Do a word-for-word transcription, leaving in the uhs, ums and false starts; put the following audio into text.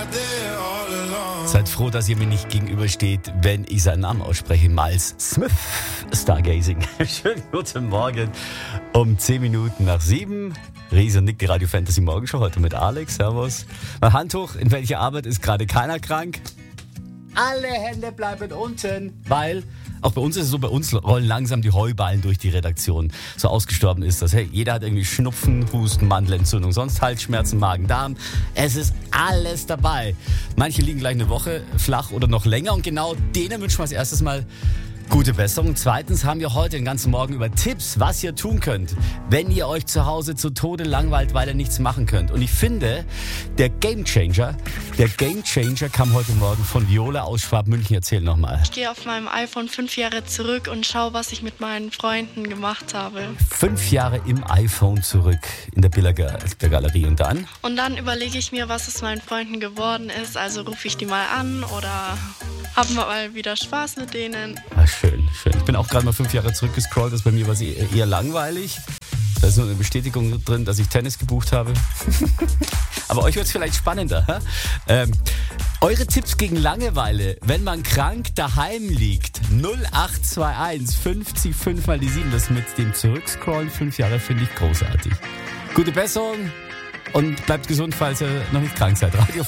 Seid froh, dass ihr mir nicht gegenübersteht, wenn ich seinen Namen ausspreche. Miles Smith, Stargazing. Schönen guten Morgen um zehn Minuten nach sieben. Riese und Nick, die Radio Fantasy Morgenshow, heute mit Alex. Servus. Mal Hand hoch, in welcher Arbeit ist gerade keiner krank? Alle Hände bleiben unten, weil... Auch bei uns ist es so, bei uns rollen langsam die Heuballen durch die Redaktion. So ausgestorben ist das. Hey, jeder hat irgendwie Schnupfen, Husten, Mandelentzündung, sonst Halsschmerzen, Magen, Darm. Es ist alles dabei. Manche liegen gleich eine Woche flach oder noch länger und genau denen wünschen wir als erstes mal gute Besserung. Zweitens haben wir heute den ganzen Morgen über Tipps, was ihr tun könnt, wenn ihr euch zu Hause zu Tode langweilt, weil ihr nichts machen könnt. Und ich finde, der Gamechanger, der Gamechanger kam heute Morgen von Viola aus Schwabmünchen. Erzähl nochmal. Ich gehe auf meinem iPhone fünf Jahre zurück und schaue, was ich mit meinen Freunden gemacht habe. Fünf Jahre im iPhone zurück in der Bildergalerie und dann? Und dann überlege ich mir, was aus meinen Freunden geworden ist. Also rufe ich die mal an oder haben wir mal wieder Spaß mit denen. Ah, schön, schön. Ich bin auch gerade mal fünf Jahre zurückgescrollt. Das bei mir war es eher, eher langweilig. Da ist nur eine Bestätigung drin, dass ich Tennis gebucht habe. Aber euch wird es vielleicht spannender. Ähm, eure Tipps gegen Langeweile, wenn man krank daheim liegt. null acht zwei eins fünfzig fünf mal die sieben. Das mit dem Zurückscrollen fünf Jahre finde ich großartig. Gute Besserung und bleibt gesund, falls ihr noch nicht krank seid. Radio